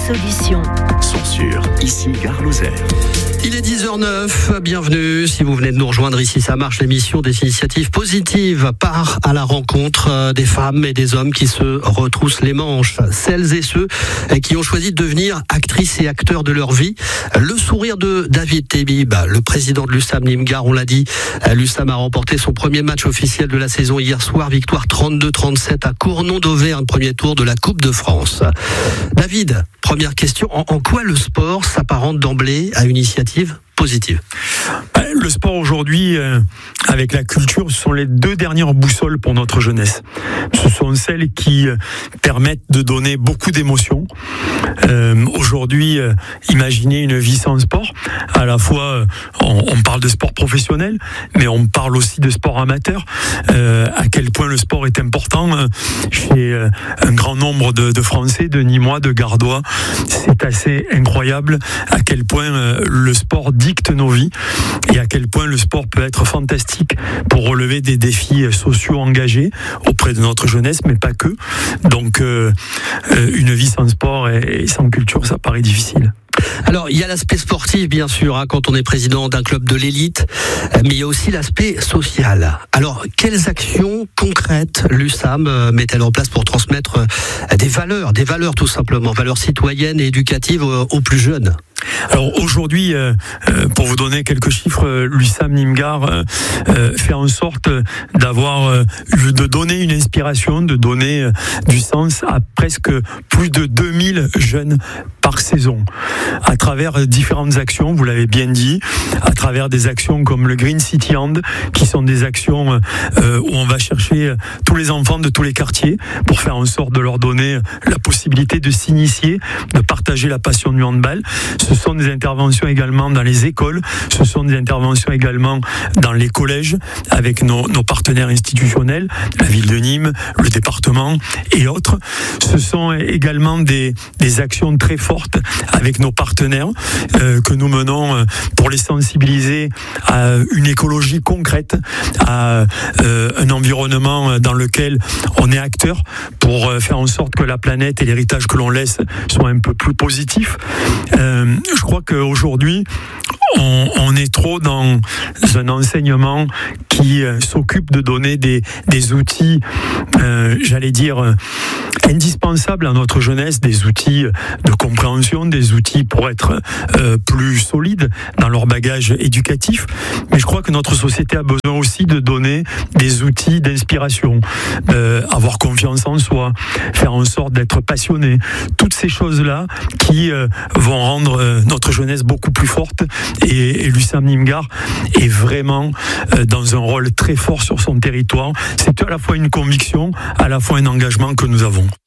solutions sont sur ici Gare Lozère. Il est 10h09, bienvenue. Si vous venez de nous rejoindre, ici ça marche, l'émission des initiatives positives part à la rencontre des femmes et des hommes qui se retroussent les manches. Celles et ceux qui ont choisi de devenir actrices et acteurs de leur vie. Le sourire de David Tebib, le président de l'USAM Nîmes-Gare, on l'a dit, l'USAM a remporté son premier match officiel de la saison hier soir, victoire 32-37 à Cournon d'Auvergne, premier tour de la Coupe de France. David, première question, en quoi le sport s'apparente d'emblée à une initiative positive? Le sport aujourd'hui, avec la culture, ce sont les deux dernières boussoles pour notre jeunesse. Ce sont celles qui permettent de donner beaucoup d'émotions. Aujourd'hui, imaginez une vie sans sport. À la fois, on parle de sport professionnel, mais on parle aussi de sport amateur. À quel point le sport est important chez un grand nombre de Français, de Nîmois, de Gardois. C'est assez incroyable à quel point le sport dicte nos vies et à quel point le sport peut être fantastique pour relever des défis sociaux engagés auprès de notre jeunesse, mais pas que. Donc, une vie sans sport et sans culture, ça paraît difficile. Alors, il y a l'aspect sportif, bien sûr, quand on est président d'un club de l'élite, mais il y a aussi l'aspect social. Alors, quelles actions concrètes l'USAM met-elle en place pour transmettre des valeurs tout simplement, valeurs citoyennes et éducatives aux plus jeunes? Alors aujourd'hui, pour vous donner quelques chiffres, l'USAM Nîmes-Gare fait en sorte de donner une inspiration, de donner du sens à presque plus de 2000 jeunes par saison, à travers différentes actions, vous l'avez bien dit, à travers des actions comme le Green City Hand, qui sont des actions où on va chercher tous les enfants de tous les quartiers pour faire en sorte de leur donner la possibilité de s'initier, de partager la passion du handball. Ce sont des interventions également dans les écoles, ce sont des interventions également dans les collèges avec nos partenaires institutionnels, la ville de Nîmes, le département et autres. Ce sont également des actions très fortes avec nos partenaires que nous menons pour les sensibiliser à une écologie concrète, à un environnement dans lequel on est acteur pour faire en sorte que la planète et l'héritage que l'on laisse soient un peu plus positifs. Je crois qu'aujourd'hui, on est trop dans un enseignement qui s'occupe de donner des outils, j'allais dire, indispensables à notre jeunesse, des outils de compréhension, des outils pour être plus solides dans leur bagage éducatif. Mais je crois que notre société a besoin aussi de donner des outils d'inspiration, avoir confiance en soi, faire en sorte d'être passionné. Toutes ces choses-là qui vont rendre notre jeunesse beaucoup plus forte. Et l'USAM Nîmes-Gare est vraiment dans un rôle très fort sur son territoire. C'est à la fois une conviction, à la fois un engagement que nous avons.